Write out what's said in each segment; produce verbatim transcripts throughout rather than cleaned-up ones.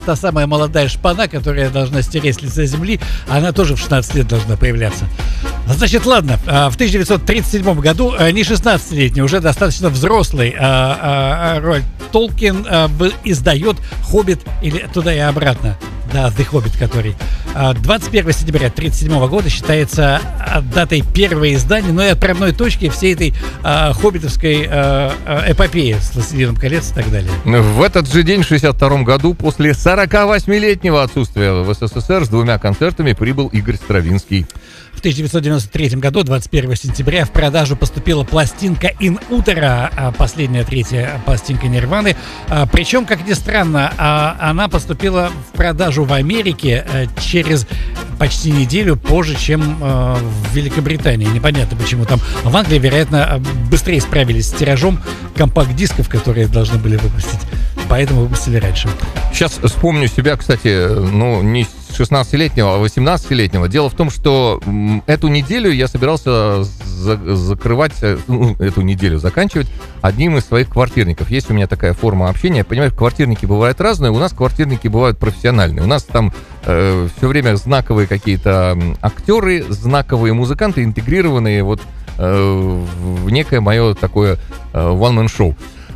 та самая молодая шпана, которая должна стереть с лица земли, она тоже в шестнадцать лет должна появляться. Значит, ладно, в тысяча девятьсот тридцать седьмом году не шестнадцатилетний, уже достаточно взрослый Рольд Толкин издает «Хоббит» или «Туда и обратно». Да, The Hobbit, который двадцать первого сентября тридцать седьмого года считается датой первого издания, но и отправной точки всей этой а, хоббитовской а, эпопеи с «Властелином колец» и так далее. В этот же день, в шестьдесят втором году, после сорокавосьмилетнего отсутствия в СССР, с двумя концертами прибыл Игорь Стравинский. В тысяча девятьсот девяносто третьем году, двадцать первого сентября, в продажу поступила пластинка «In Utero», последняя, третья пластинка Нирваны. Причем, как ни странно, она поступила в продажу в Америке через почти неделю позже, чем в Великобритании. Непонятно почему. Там в Англии, вероятно, быстрее справились с тиражом компакт-дисков, которые должны были выпустить. Поэтому выпустили раньше. Сейчас вспомню себя, кстати, ну, не шестнадцатилетнего, а восемнадцатилетнего. Дело в том, что эту неделю я собирался за- закрывать, ну, эту неделю заканчивать одним из своих квартирников. Есть у меня такая форма общения. Я понимаю, квартирники бывают разные. У нас квартирники бывают профессиональные. У нас там э, все время знаковые какие-то актеры, знаковые музыканты, интегрированные вот э, в некое мое такое э, one-man-show.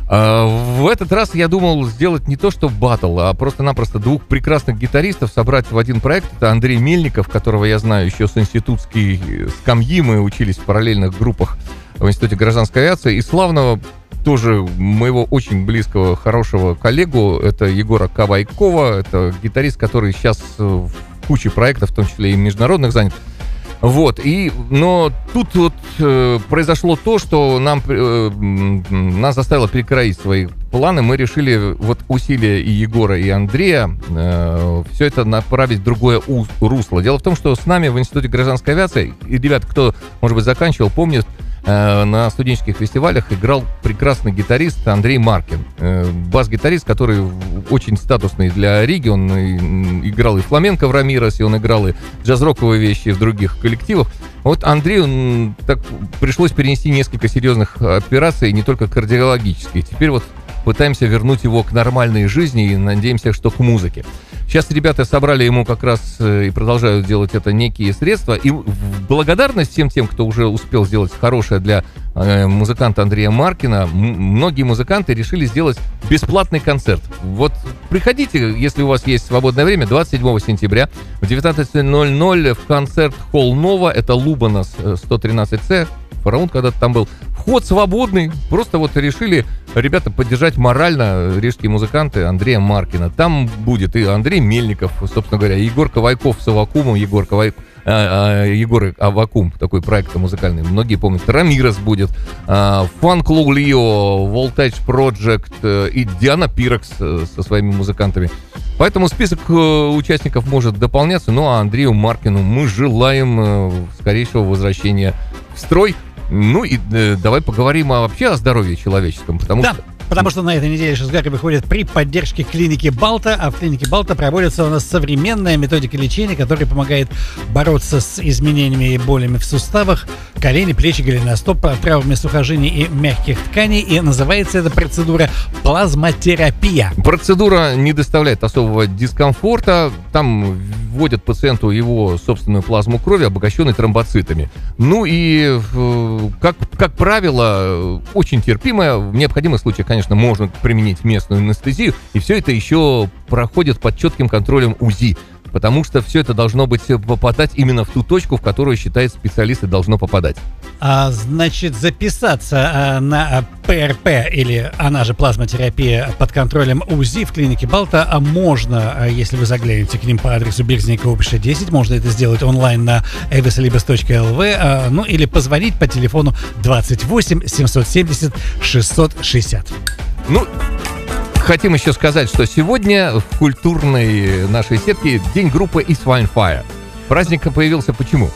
В этот раз я думал сделать не то что баттл, а просто-напросто двух прекрасных гитаристов собрать в один проект. Это Андрей Мельников, которого я знаю еще с институтской скамьи. Мы учились в параллельных группах в Институте гражданской авиации. И славного, тоже моего очень близкого, хорошего коллегу, это Егора Кавайкова. Это гитарист, который сейчас в куче проектов, в том числе и международных, занят. Вот, и, но тут вот э, произошло то, что нам, э, нас заставило перекроить свои планы. Мы решили вот усилия и Егора, и Андрея э, все это направить в другое у- русло. Дело в том, что с нами в Институте гражданской авиации, и ребята, кто, может быть, заканчивал, помнят, э, на студенческих фестивалях играл прекрасный гитарист Андрей Маркин. Э, бас-гитарист, который очень статусный для Риги. Он и, играл и фламенко в Рамирос, и он играл и джаз-роковые вещи в других коллективах. Вот Андрею так пришлось перенести несколько серьезных операций, не только кардиологических. Теперь вот пытаемся вернуть его к нормальной жизни и надеемся, что к музыке. Сейчас ребята собрали ему как раз и продолжают делать это некие средства. И в благодарность всем тем, кто уже успел сделать хорошее для э, музыканта Андрея Маркина, м- многие музыканты решили сделать бесплатный концерт. Вот приходите, если у вас есть свободное время, двадцать седьмого сентября в девятнадцать ноль ноль в концерт-холл Нова, это Лубанас сто тринадцать С, Фараон когда-то там был. Вход свободный, просто вот решили ребята поддержать морально рижские музыканты Андрея Маркина. Там будет и Андрей Мельников, собственно говоря, Егор Кавайков с Авакумом, Егор Кавайков, а, а, Егор Авакум, такой проект музыкальный, многие помнят. Рамирос будет, а, Фанк Лоу Лио, Voltage Project и Диана Пирокс со своими музыкантами. Поэтому список участников может дополняться. Ну а Андрею Маркину мы желаем скорейшего возвращения в строй. Ну и э, давай поговорим о, вообще о здоровье человеческом, потому да. что... Потому что на этой неделе Шизгари выходит при поддержке клиники Балта, а в клинике Балта проводится у нас современная методика лечения, которая помогает бороться с изменениями и болями в суставах, колени, плечи, голеностоп, травмами сухожилий и мягких тканей. И называется эта процедура плазмотерапия. Процедура не доставляет особого дискомфорта. Там вводят пациенту его собственную плазму крови, обогащенной тромбоцитами. Ну и, как, как правило, очень терпимая. В необходимых случаях, конечно, можно применить местную анестезию. И все это еще проходит под четким контролем УЗИ. Потому что все это должно быть попадать именно в ту точку, в которую, считают специалисты, должно попадать. А, значит, записаться а, на ПРП, или она же плазмотерапия под контролем УЗИ в клинике Балта, а можно, а, если вы заглянете к ним по адресу Берзникова шестьдесят десять, можно это сделать онлайн на эвеслибас точка эл ви, а, ну или позвонить по телефону двадцать восемь семьсот семьдесят шестьсот шестьдесят. Ну, хотим еще сказать, что сегодня в культурной нашей сетке день группы East Wine Fire. Праздник появился почему?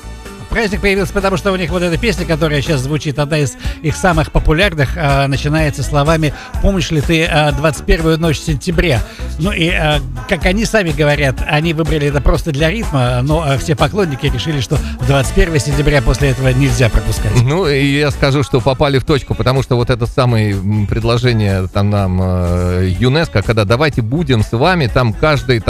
праздник появился, потому что у них вот эта песня, которая сейчас звучит, одна из их самых популярных, а, начинается словами «Помнишь ли ты а, двадцать первую ночь сентября?» Ну и, а, как они сами говорят, они выбрали это просто для ритма, но а, все поклонники решили, что двадцать первого сентября после этого нельзя пропускать. Ну, и я скажу, что попали в точку, потому что вот это самое предложение там нам э, ЮНЕСКО, когда давайте будем с вами, там каждый